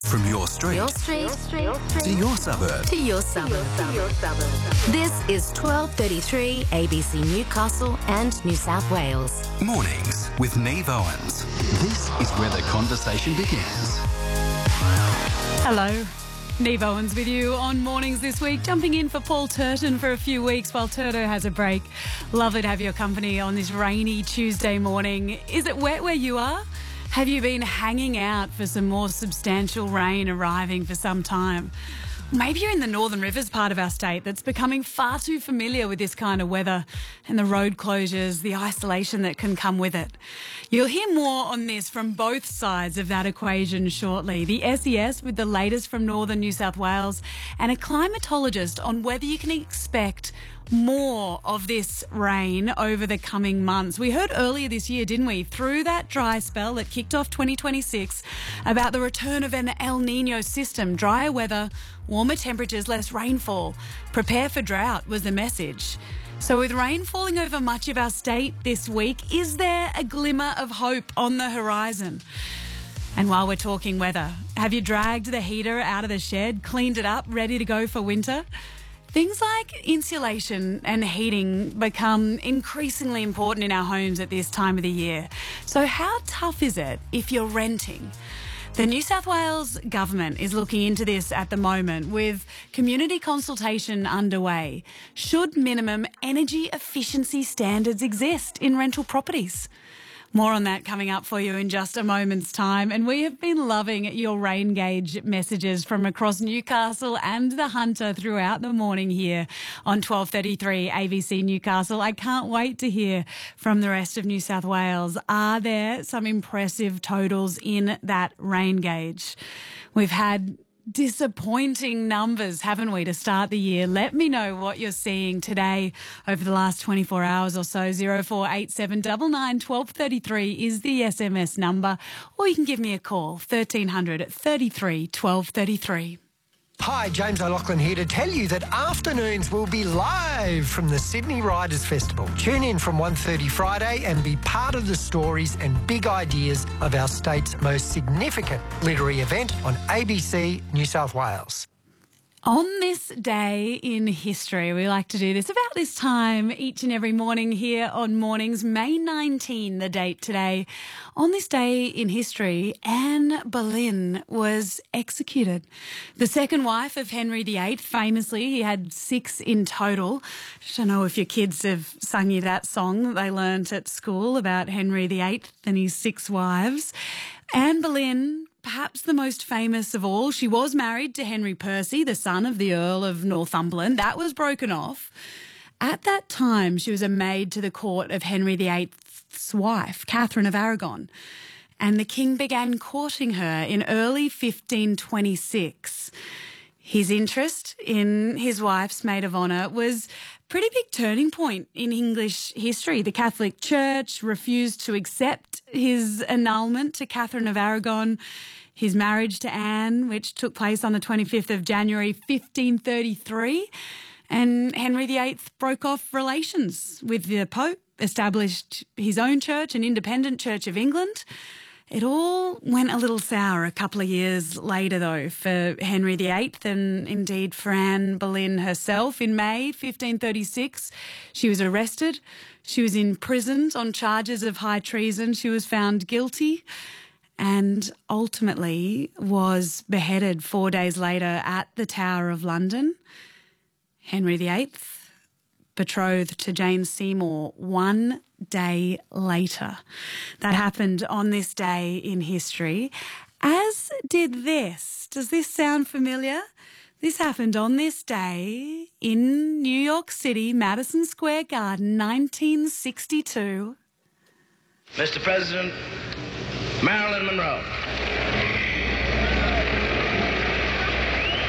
From your street, to your suburb. This is 12:33 ABC Newcastle and New South Wales. Mornings with Neve Owens. This is where the conversation begins. Hello, Neve Owens with you on Mornings this week, jumping in for Paul Turton for a few weeks while Turto has a break. Lovely to have your company on this rainy Tuesday morning. Is it wet where you are? Have you been hanging out for some more substantial rain arriving for some time? Maybe you're in the Northern Rivers part of our state that's becoming far too familiar with this kind of weather and the road closures, the isolation that can come with it. You'll hear more on this from both sides of that equation shortly. The SES with the latest from Northern New South Wales and a climatologist on whether you can expect more of this rain over the coming months. We heard earlier this year, didn't we, through that dry spell that kicked off 2026, about the return of an El Nino system. Drier weather, warmer temperatures, less rainfall. Prepare for drought was the message. So with rain falling over much of our state this week, is there a glimmer of hope on the horizon? And while we're talking weather, have you dragged the heater out of the shed, cleaned it up, ready to go for winter? Things like insulation and heating become increasingly important in our homes at this time of the year. So how tough is it if you're renting? The New South Wales government is looking into this at the moment with community consultation underway. Should minimum energy efficiency standards exist in rental properties? More on that coming up for you in just a moment's time. And we have been loving your rain gauge messages from across Newcastle and the Hunter throughout the morning here on 12:33 ABC Newcastle. I can't wait to hear from the rest of New South Wales. Are there some impressive totals in that rain gauge? We've had disappointing numbers, haven't we, to start the year? Let me know what you're seeing today over the last 24 hours or so. 0487 99 1233 is the SMS number, or you can give me a call, 1300 33 1233. Hi, James O'Loughlin here to tell you that afternoons will be live from the Sydney Writers' Festival. Tune in from 1:30 Friday and be part of the stories and big ideas of our state's most significant literary event on ABC New South Wales. On this day in history, we like to do this about this time each and every morning here on Mornings. May 19, the date today. On this day in history, Anne Boleyn was executed. The second wife of Henry VIII, famously, he had 6 in total. I don't know if your kids have sung you that song that they learnt at school about Henry VIII and his 6 wives. Anne Boleyn, perhaps the most famous of all. She was married to Henry Percy, the son of the Earl of Northumberland. That was broken off. At that time, she was a maid to the court of Henry VIII's wife, Catherine of Aragon. And the king began courting her in early 1526. His interest in his wife's maid of honour was a pretty big turning point in English history. The Catholic Church refused to accept his annulment to Catherine of Aragon. His marriage to Anne, which took place on the 25th of January 1533, and Henry VIII broke off relations with the Pope, established his own church, an independent Church of England. It all went a little sour a couple of years later, though, for Henry VIII and indeed for Anne Boleyn herself. In May 1536, she was arrested. She was imprisoned on charges of high treason. She was found guilty and ultimately was beheaded 4 days later at the Tower of London. Henry VIII, betrothed to Jane Seymour 1 day later. That happened on this day in history, as did this. Does this sound familiar? This happened on this day in New York City, Madison Square Garden, 1962. Mr. President, Marilyn Monroe.